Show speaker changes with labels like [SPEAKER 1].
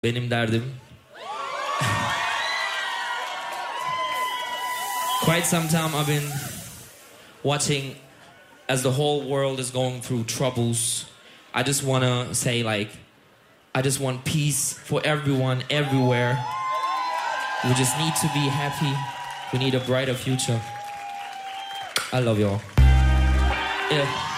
[SPEAKER 1] Benim derdim. Quite some time I've been watching as the whole world is going through troubles. I just want to say, like, I just want peace for everyone, everywhere. We just need to be happy. We need a brighter future. I love y'all. Yeah.